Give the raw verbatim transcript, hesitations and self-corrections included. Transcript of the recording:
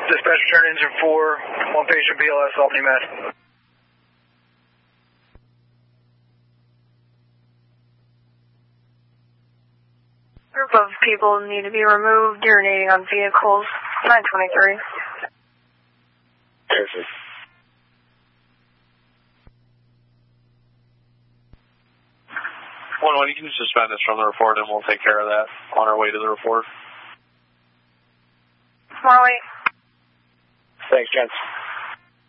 Dispatcher turn engine four, one patient B L S, Albany, Mass. Group of people need to be removed, urinating on vehicles, nine twenty-three. Perfect. One, one, you can suspend us from the report and we'll take care of that on our way to the report. Molly. Thanks, gents.